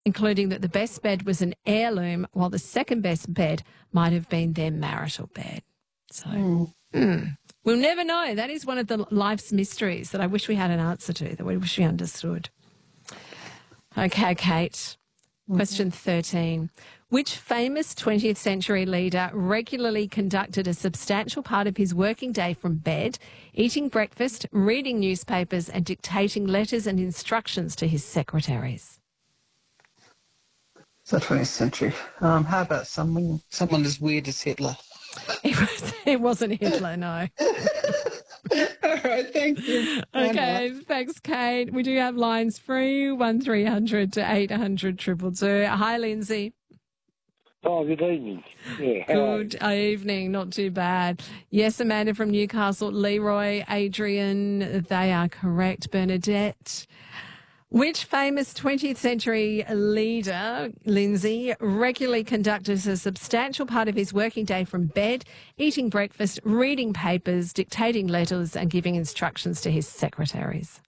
including that the best bed was an heirloom, while the second best bed might have been their marital bed. So we'll never know. That is one of the life's mysteries that I wish we had an answer to, that we wish we understood. Okay, Kate. Question 13. Which famous 20th century leader regularly conducted a substantial part of his working day from bed, eating breakfast, reading newspapers and dictating letters and instructions to his secretaries? The 20th century. How about someone as weird as Hitler? It wasn't Hitler, no. All right, thank you. Okay, thanks, Kate. We do have lines free, 1300 to 800 222. Hi, Lindsay. Oh, good evening. Yeah, Good evening, not too bad. Yes, Amanda from Newcastle, Leroy, Adrian, they are correct. Bernadette. Which famous 20th century leader, Lindsay, regularly conducted a substantial part of his working day from bed, eating breakfast, reading papers, dictating letters and giving instructions to his secretaries?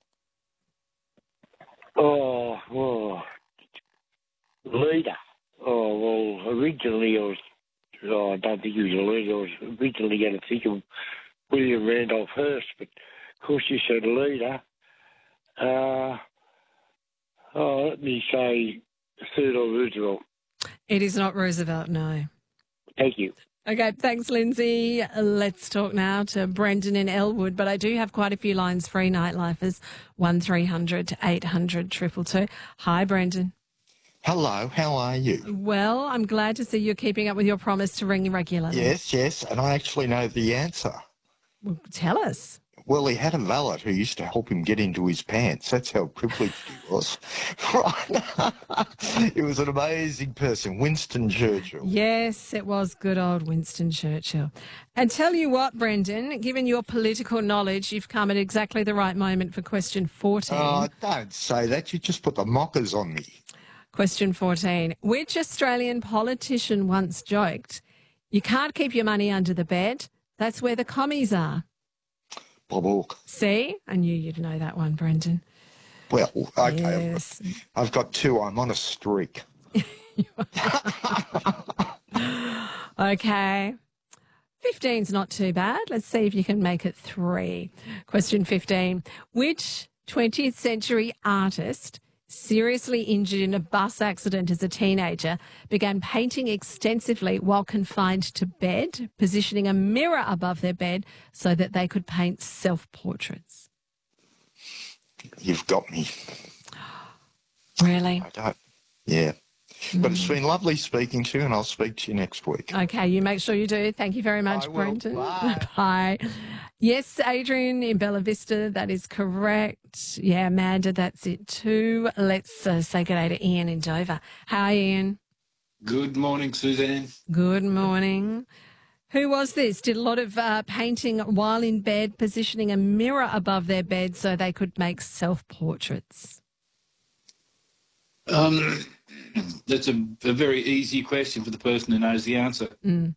Leader. Oh, well, originally I don't think he was a leader. I was originally going to think of William Randolph Hearst, but of course you said leader. Let me say Theodore Roosevelt. It is not Roosevelt, no. Thank you. Okay, thanks, Lindsay. Let's talk now to Brendan in Elwood, but I do have quite a few lines free, Nightlifers, 1300 to 800 222. Hi, Brendan. Hello, how are you? Well, I'm glad to see you're keeping up with your promise to ring regularly. Yes, and I actually know the answer. Well, tell us. Well, he had a valet who used to help him get into his pants. That's how privileged he was. Right. He was an amazing person, Winston Churchill. Yes, it was good old Winston Churchill. And tell you what, Brendan, given your political knowledge, you've come at exactly the right moment for question 14. Oh, don't say that. You just put the mockers on me. Question 14. Which Australian politician once joked, "You can't keep your money under the bed. That's where the commies are"? Bob Hawke. See? I knew you'd know that one, Brendan. Well, okay. Yes. I've got two. I'm on a streak. Okay. 15's not too bad. Let's see if you can make it 3. Question 15. Which 20th century artist, seriously injured in a bus accident as a teenager, began painting extensively while confined to bed, positioning a mirror above their bed so that they could paint self-portraits? You've got me. Really? I don't. Yeah. But it's been lovely speaking to you, and I'll speak to you next week. Okay, you make sure you do. Thank you very much, I will. Brendan. Bye. Bye. Yes, Adrian in Bella Vista, that is correct. Yeah, Amanda, that's it too. Let's say good day to Ian in Dover. Hi, Ian. Good morning, Suzanne. Good morning. Who was this? Did a lot of painting while in bed, positioning a mirror above their bed so they could make self-portraits? That's a very easy question for the person who knows the answer.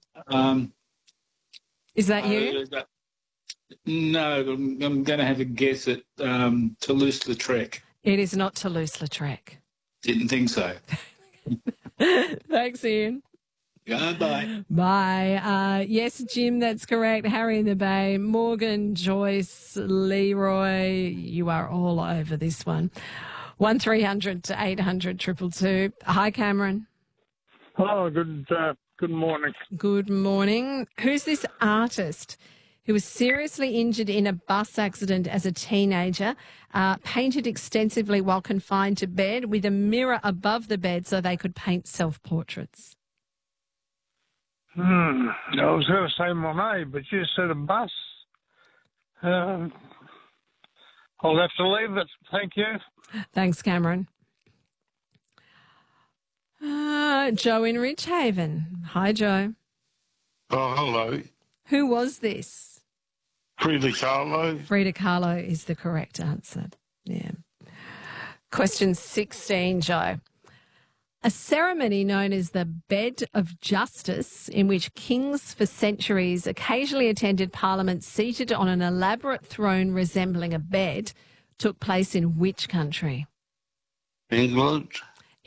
Is that you? No, I'm going to have a guess at Toulouse-Lautrec. It is not Toulouse-Lautrec. Didn't think so. Thanks, Ian. Bye. Bye. Yes, Jim, that's correct. Harry in the Bay, Morgan, Joyce, Leroy, you are all over this one. 1300 to 800 222. Hi, Cameron. Hello, good morning. Good morning. Who's this artist who was seriously injured in a bus accident as a teenager, painted extensively while confined to bed with a mirror above the bed so they could paint self-portraits? I was going to say Monet, but you said a bus. I'll have to leave it. Thank you. Thanks, Cameron. Joe in Ridgehaven. Hi, Joe. Oh, hello. Who was this? Frida Kahlo. Frida Kahlo is the correct answer. Yeah. Question 16, Joe. A ceremony known as the Bed of Justice, in which kings for centuries occasionally attended Parliament seated on an elaborate throne resembling a bed, took place in which country? England.